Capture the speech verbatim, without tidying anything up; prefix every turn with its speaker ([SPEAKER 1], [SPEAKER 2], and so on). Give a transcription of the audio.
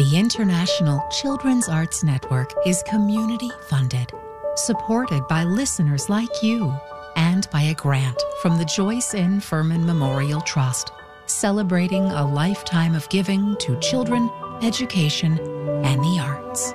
[SPEAKER 1] The International Children's Arts Network is community-funded, supported by listeners like you, and by a grant from the Joyce N. Furman Memorial Trust, celebrating a lifetime of giving to children, education, and the